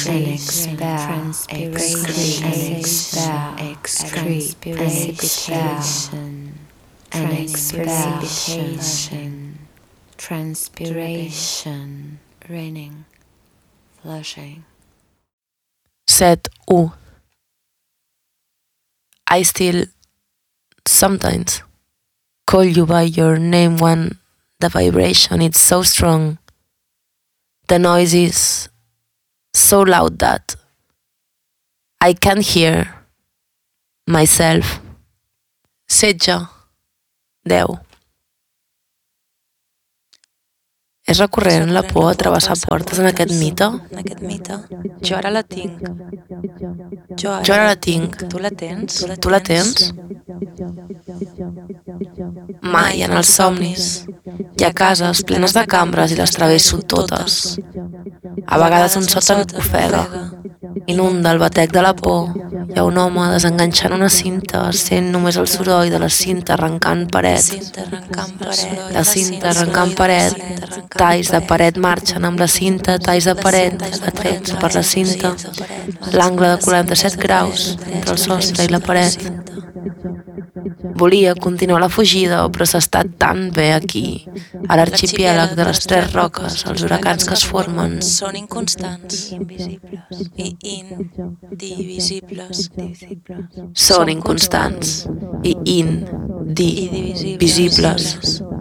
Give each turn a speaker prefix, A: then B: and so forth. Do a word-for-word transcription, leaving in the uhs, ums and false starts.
A: and expel, transpiration and expel, excrete, precipitation and expulsion, transpiration, raining, flushing.
B: Set U. I still sometimes call you by your name when the vibration is so strong. The noise is so loud that I can't hear myself. Setge. Deu. És recurrent la por a travessar portes en aquest mite? Jo ara la tinc. Jo ara la tinc. Tu la tens? Tu la tens? Mai en els somnis. Hi ha cases plenes de cambres i les travesso totes. A vegades un sòtan ofega. Inunda el batec de la por. Hi ha un home desenganxant una cinta, sent només el soroll de la cinta arrencant paret. La cinta arrencant paret. Talls de paret marxen amb la cinta, talls de paret atrets per la cinta. L'angle de quaranta-set graus entre el sostre i la paret. Volia continuar la fugida, però s'ha estat tan bé aquí, a l'arxipièlag de les Tres Roques, els huracans que es formen.
C: Són inconstants i indivisibles.
B: Són inconstants i indivisibles.